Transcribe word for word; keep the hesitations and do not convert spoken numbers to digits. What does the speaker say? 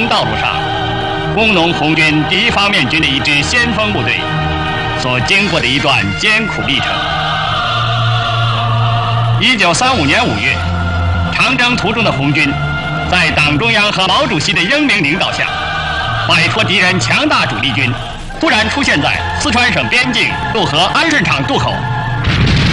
道路上，工农红军第一方面军的一支先锋部队所经过的一段艰苦历程。一九三五年五月，长征途中的红军，在党中央和毛主席的英明领导下，摆脱敌人强大主力军，突然出现在四川省边境渡河安顺场渡口。